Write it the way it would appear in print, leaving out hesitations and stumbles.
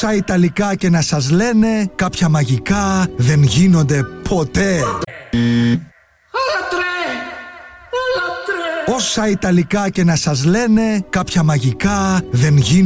Όσα Ιταλικά και να σας λένε, κάποια μαγικά δεν γίνονται ποτέ. Όσα Ιταλικά και να σας λένε, κάποια μαγικά δεν γίνονται.